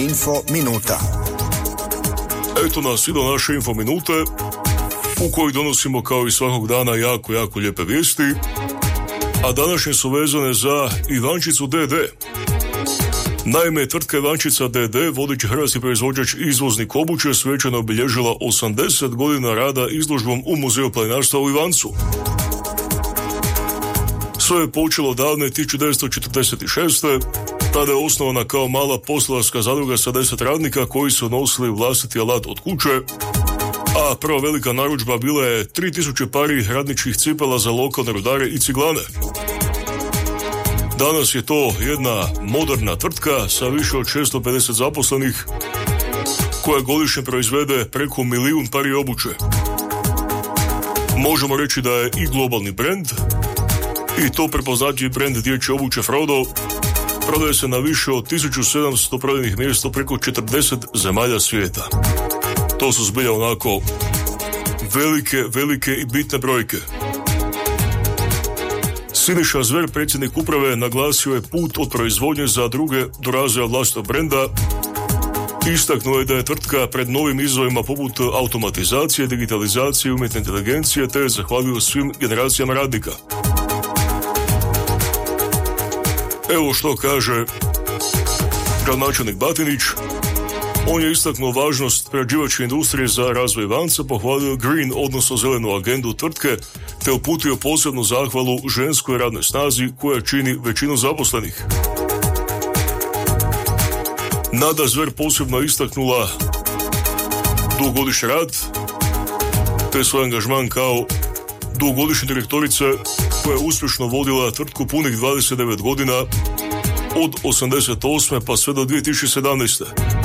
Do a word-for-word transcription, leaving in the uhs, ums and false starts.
Info minuta. Eto nas i do naše info minute u kojoj donosimo kao i svakog dana jako, jako lijepe vijesti, a današnje su vezane za Ivančicu de de. Naime, tvrtka Ivančica de de, vodeći hrvatski proizvođač i izvoznik obuće, svečano obilježila osamdeset godina rada izložbom u Muzeju planinarstva u Ivancu. Sve je počelo davne tisuću devetsto četrdeset šeste. Tada je osnovana kao mala poslavarska zadruga sa deset radnika koji su nosili vlastiti alat od kuće, a prva velika narudžba bila je tri tisuće pari radničkih cipela za lokalne rudare i ciglane. Danas je to jedna moderna tvrtka sa više od šesto pedeset zaposlenih koja godišnje proizvede preko milijun pari obuće. Možemo reći da je i globalni brend, i to prepoznatljiv brend dječje obuće Frodo prodaje se na više od tisuću sedamsto prodajnih mjesta preko četrdeset zemalja svijeta. To su zbilja onako velike, velike i bitne brojke. Siniša Zver, predsjednik uprave, naglasio je put od proizvodnje za druge do razvoja vlastitog brenda. Istaknuo je da je tvrtka pred novim izazovima poput automatizacije, digitalizacije i umjetne inteligencije, te je zahvalio svim generacijama radnika. Evo što kaže gradonačelnik Batinić. On je istaknuo važnost prerađivačke industrije za razvoj Ivanca, pohvalio green, odnosno zelenu agendu tvrtke, te uputio posebnu zahvalu ženskoj radnoj snazi koja čini većinu zaposlenih. Nada Zver posebno istaknula dugogodišnji rad, te svoj angažman kao dugogodišnja direktorica koja je uspješno vodila tvrtku punih dvadeset devet godina od osamdeset osme pa sve do dvije tisuće sedamnaeste.